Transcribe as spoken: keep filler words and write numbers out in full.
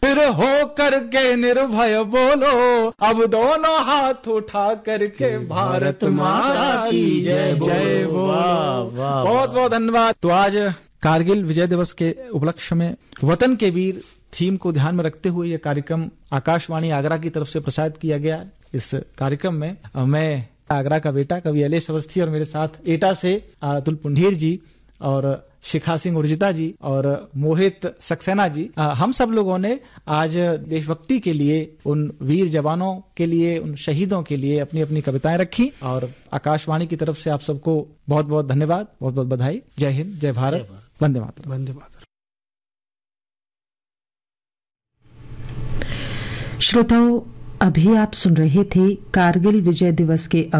फिर हो करके निर्भय बोलो, अब दोनों हाथ उठा करके भारत माता की जय जय बोलो। बहुत बहुत धन्यवाद। तो आज कारगिल विजय दिवस के उपलक्ष्य में वतन के वीर थीम को ध्यान में रखते हुए यह कार्यक्रम आकाशवाणी आगरा की तरफ से प्रसारित किया गया। इस कार्यक्रम में मैं आगरा का बेटा कवि अलेश अवस्थी और मेरे साथ एटा से अतुल पुंडीर जी और शिखा सिंह उर्जिता जी और मोहित सक्सेना जी, हम सब लोगों ने आज देशभक्ति के लिए, उन वीर जवानों के लिए, उन शहीदों के लिए अपनी अपनी कविताएं रखी। और आकाशवाणी की तरफ से आप सबको बहुत बहुत धन्यवाद, बहुत बहुत बधाई। जय हिंद, जय भारत, वंदे मातरम। वंदे मातरम। श्रोताओं, अभी आप सुन रहे थे कारगिल विजय दिवस के